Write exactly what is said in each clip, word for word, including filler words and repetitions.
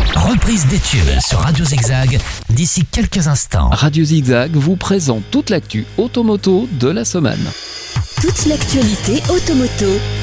Reprise des tubes sur Radio Zigzag d'ici quelques instants. Radio Zigzag vous présente toute l'actu automoto de la semaine. Toute l'actualité automoto.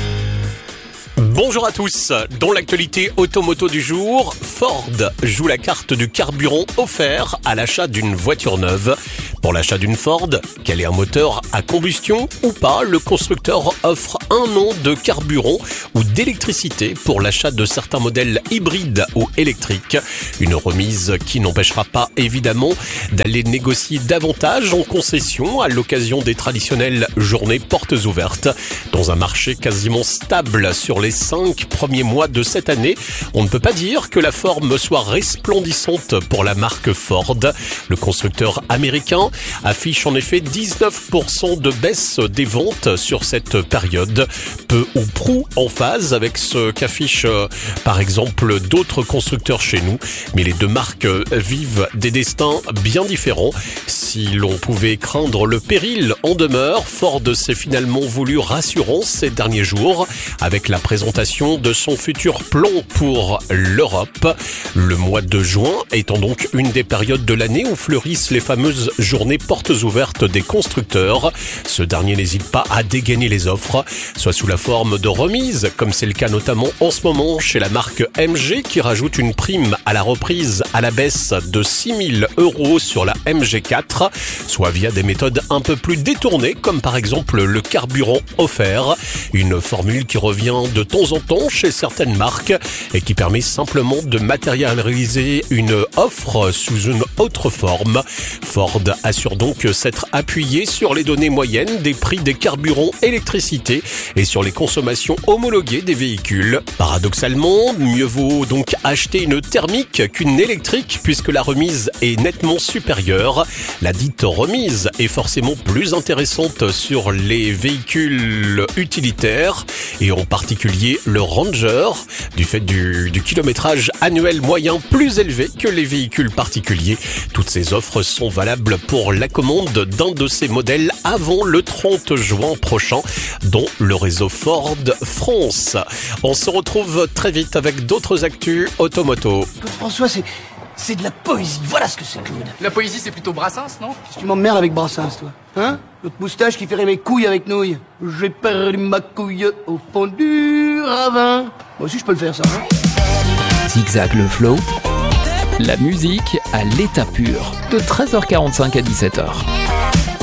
Bonjour à tous, dans l'actualité automoto du jour, Ford joue la carte du carburant offert à l'achat d'une voiture neuve. Pour l'achat d'une Ford, qu'elle ait un moteur à combustion ou pas, le constructeur offre un an de carburant ou d'électricité pour l'achat de certains modèles hybrides ou électriques. Une remise qui n'empêchera pas évidemment d'aller négocier davantage en concession à l'occasion des traditionnelles journées portes ouvertes. Dans un marché quasiment stable sur les cinq premiers mois de cette année, on ne peut pas dire que la forme soit resplendissante pour la marque Ford. Le constructeur américain affiche en effet dix-neuf pour cent de baisse des ventes sur cette période, peu ou prou en phase avec ce qu'affichent par exemple d'autres constructeurs chez nous. Mais les deux marques vivent des destins bien différents. Si l'on pouvait craindre le péril en demeure, Ford s'est finalement voulu rassurant ces derniers jours avec la présentation de son futur plan pour l'Europe. Le mois de juin étant donc une des périodes de l'année où fleurissent les fameuses journées portes ouvertes des constructeurs. Ce dernier n'hésite pas à dégainer les offres, soit sous la forme de remises, comme c'est le cas notamment en ce moment chez la marque M G qui rajoute une prime à la reprise à la baisse de six mille euros sur la M G quatre, soit via des méthodes un peu plus détournées comme par exemple le carburant offert, une formule qui revient de temps en temps chez certaines marques et qui permet simplement de matérialiser une offre sous une autre forme. Ford assure donc s'être appuyé sur les données moyennes des prix des carburants électricité et sur les consommations homologuées des véhicules. Paradoxalement, mieux vaut donc acheter une thermique qu'une électrique puisque la remise est nettement supérieure. La dite remise est forcément plus intéressante sur les véhicules utilitaires et en particulier le Ranger, du fait du, du kilométrage annuel moyen plus élevé que les véhicules particuliers. Toutes ces offres sont valables pour la commande d'un de ces modèles avant le trente juin prochain, dont le réseau Ford France. On se retrouve très vite avec d'autres actus automoto. Claude François, c'est... c'est de la poésie, voilà ce que c'est, Claude. La poésie, c'est plutôt Brassens, non? Qu'est-ce que tu m'emmerdes avec Brassens, toi? Hein? L'autre moustache qui fait rimer couilles avec nouilles. J'ai perdu ma couille au fond du ravin. Moi aussi, je peux le faire, ça, hein? Zigzag le flow, la musique à l'état pur, de treize heures quarante-cinq à dix-sept heures.